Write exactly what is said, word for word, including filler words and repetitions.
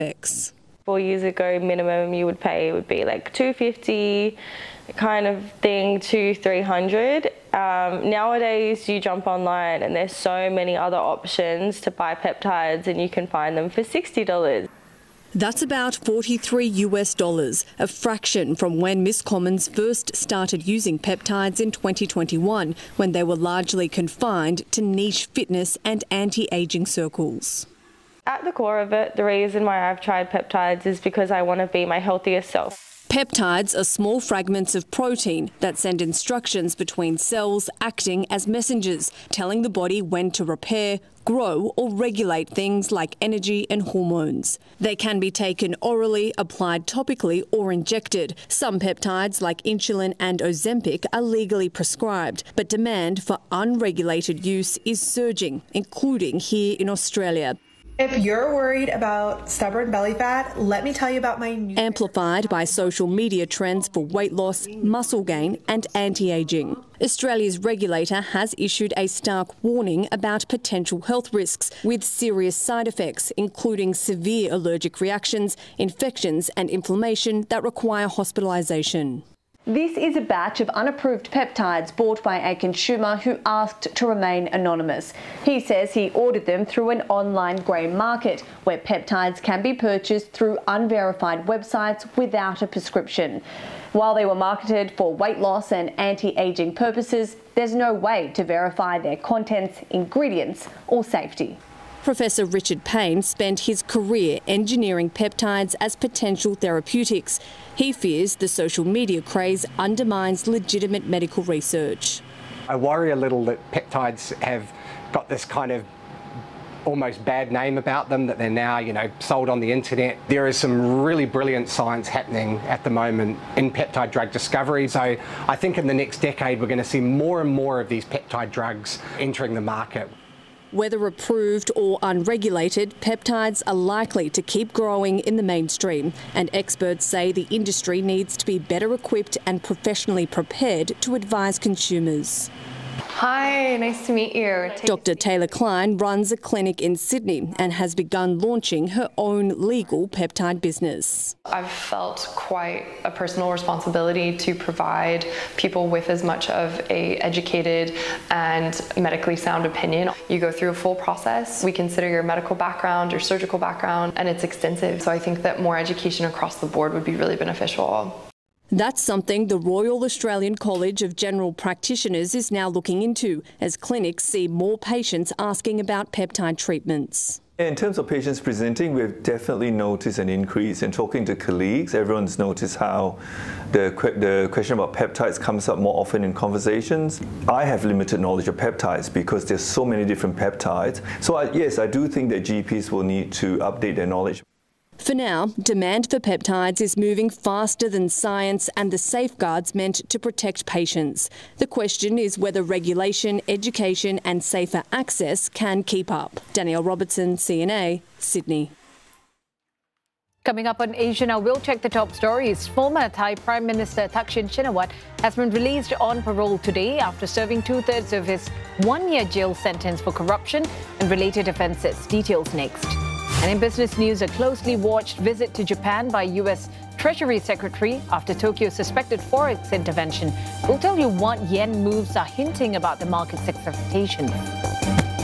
effects. Four years ago, minimum you would pay would be like two fifty kind of thing to three hundred. Um, nowadays, you jump online and there's so many other options to buy peptides, and you can find them for sixty dollars. That's about forty-three US dollars, a fraction from when Miss Commons first started using peptides in twenty twenty-one, when they were largely confined to niche fitness and anti-aging circles. At the core of it, the reason why I've tried peptides is because I want to be my healthiest self. Peptides are small fragments of protein that send instructions between cells, acting as messengers, telling the body when to repair, grow or regulate things like energy and hormones. They can be taken orally, applied topically or injected. Some peptides like insulin and Ozempic are legally prescribed, but demand for unregulated use is surging, including here in Australia. If you're worried about stubborn belly fat, let me tell you about my new... Amplified by social media trends for weight loss, muscle gain and anti-aging. Australia's regulator has issued a stark warning about potential health risks with serious side effects, including severe allergic reactions, infections and inflammation that require hospitalisation. This is a batch of unapproved peptides bought by a consumer who asked to remain anonymous. He says he ordered them through an online grey market where peptides can be purchased through unverified websites without a prescription. While they were marketed for weight loss and anti-aging purposes, there's no way to verify their contents, ingredients or safety. Professor Richard Payne spent his career engineering peptides as potential therapeutics. He fears the social media craze undermines legitimate medical research. I worry a little that peptides have got this kind of almost bad name about them, that they're now, you know, sold on the internet. There is some really brilliant science happening at the moment in peptide drug discovery. So I think in the next decade we're going to see more and more of these peptide drugs entering the market. Whether approved or unregulated, peptides are likely to keep growing in the mainstream, and experts say the industry needs to be better equipped and professionally prepared to advise consumers. Hi, nice to meet you. Doctor Taylor Klein runs a clinic in Sydney and has begun launching her own legal peptide business. I've felt quite a personal responsibility to provide people with as much of a educated and medically sound opinion. You go through a full process. We consider your medical background, your surgical background, and it's extensive. So I think that more education across the board would be really beneficial. That's something the Royal Australian College of General Practitioners is now looking into, as clinics see more patients asking about peptide treatments. In terms of patients presenting, we've definitely noticed an increase. In talking to colleagues, everyone's noticed how the, the question about peptides comes up more often in conversations. I have limited knowledge of peptides because there's so many different peptides. So I, yes, I do think that G Ps will need to update their knowledge. For now, demand for peptides is moving faster than science and the safeguards meant to protect patients. The question is whether regulation, education and safer access can keep up. Danielle Robertson, C N A, Sydney. Coming up on Asia Now, we'll check the top stories. Former Thai Prime Minister Thaksin Shinawatra has been released on parole today after serving two-thirds of his one-year jail sentence for corruption and related offences. Details next. And in business news, a closely watched visit to Japan by U S Treasury Secretary after Tokyo's suspected forex intervention. We'll tell you what yen moves are hinting about the market's expectations.